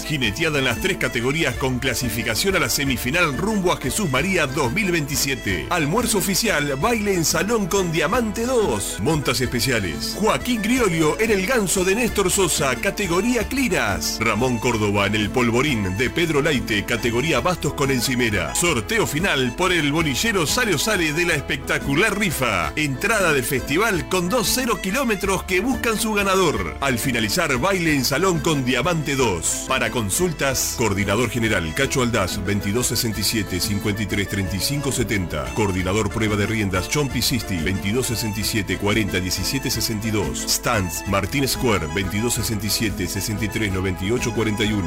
Jineteada en las 3 categorías con clasificación a la semifinal rumbo a Jesús María 2027. Almuerzo oficial, baile en salón con Diamante 2. Montas especiales. Joaquín Griolio en el ganso de Néstor Sosa, categoría Cliras. Ramón Córdoba en el polvorín de Pedro Laite, categoría Bastos con encimera. Sorteo final por el bolillero Sale o Sale de la espectacular rifa. Entrada del festival con 2 0 kilómetros que buscan su ganador. Al finalizar, baile en salón con Diamante 2. Para consultas, Coordinador General Cacho Aldaz, 2267 53 35 70. Coordinador Prueba de Riendas John Pisisti, 2267 40 17 62. Stands Martín Square, 2267 63 98 41.